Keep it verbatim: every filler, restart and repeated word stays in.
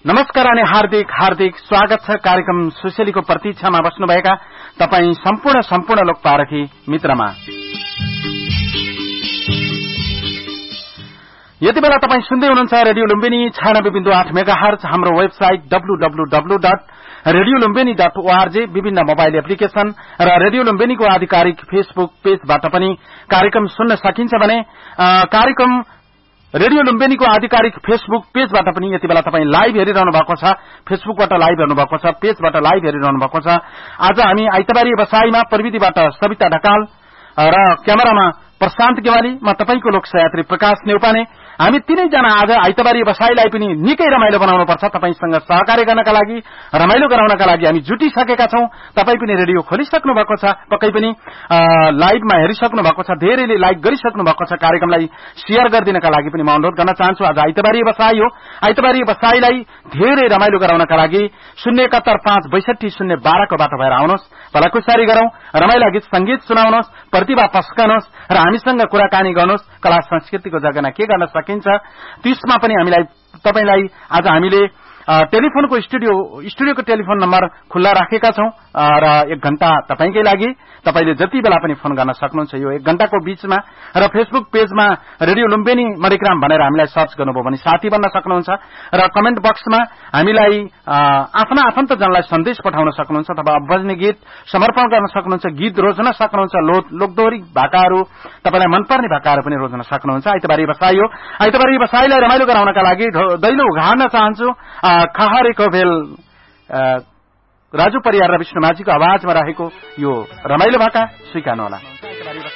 नमस्कार अनि हार्दिक हार्दिक स्वागत छ कार्यक्रम सुशेलीको प्रतीक्षामा बस्नुभएका तपाईं सम्पूर्ण सम्पूर्ण लोकपारखी मित्रमा। यति बेला तपाईं सुन्दै हुनुहुन्छ रेडियो लुम्बिनी छयानब्बे बिन्दु आठ मेगाहर्ज, हाम्रो website W W W dot radio Lumbini dot ORG, विभिन्न मोबाइल एप्लिकेशन र रेडियो लुम्बिनीको आधिकारिक फेसबुक पेजबाट पनि कार्यक्रम सुन्न सकिन्छ भने कार्यक्रम रेडियो लुम्बिनीको आधिकारिक फेसबुक पेजबाट पनि यति बेला तपाईं लाइभ हेरिरहनु भएको छ। फेसबुकबाट लाइभ हेर्नु भएको छ, पेजबाट लाइभ हेरिरहनु भएको छ। आज हामी आइतबारी बसाईमा प्रविधिबाट सविता ढकाल र क्यामेरामा प्रशान्त गेवाली, म तपाईको लोकसयात्री प्रकाश नेउपाने, हामी तीनैजना आज आइतबारी बसाईलाई पनि निकै रमाइलो बनाउनुपर्छ। तपाईसँग सहकार्य गर्नका लागि, रमाइलो गराउनका लागि हामी जुटिसकेका छौं। तपाई पनि रेडियो खोलिसक्नु भएको छ, पक्कै पनि लाइभमा हेरिसक्नु भएको छ, धेरैले लाइक गरिसक्नु भएको छ। कार्यक्रमलाई शेयर गरिदिनका लागि पनि म अनुरोध गर्न चाहन्छु। आज आइतबारी बसाई हो। आइतबारी बसाईलाई धेरै रमाइलो गराउनका लागि शून्य एकात्तर पाँच बैसठी शून्य बाह्रको बाटो भएर आउनुहोस्, भलाकुसारी गरौं, रमाइला गीत संगीत सुनाउनुहोस्, प्रतिभा पस्कनुहोस् र हामीसँग कुराकानी गर्नुहोस्। कला संस्कृतिको जगेर्ना के गर्न सकिन्छ त्यसमा पनि हामीलाई तपाईलाई आज हामीले टेलिफोनको स्टुडियो स्टुडियोको टेलिफोन नम्बर खुल्ला राखेका छौं र एक घण्टा तपाईकै लागि तपाईले जति बेला पनि फोन गर्न सक्नुहुन्छ यो एक घण्टाको बीचमा। र फेसबुक पेजमा रेडियो लुम्बिनी मणिग्राम भनेर हामीलाई सर्च गर्नुभयो भने साथी बन्न सक्नुहुन्छ र कमेन्ट बक्समा हामीलाई आफ्ना आफन्तजनलाई सन्देश पठाउन सक्नुहुन्छ अथवा बज्ने गीत समर्पण गर्न सक्नुहुन्छ, गीत रोज्न सक्नुहुन्छ, लोकदोहोरी भाकाहरू तपाईलाई मनपर्ने भाकाहरू पनि रोज्न सक्नुहुन्छ। आइतबारी बसाई हो। आइतबारी बसाईलाई रमाइलो गराउनका लागि दैलो उघार्न चाहन्छु खहरेको भेल राजु परियार र विष्णु माझीको आवाजमा रहेको यो रमाइलो भाका स्वीकार्नु होला।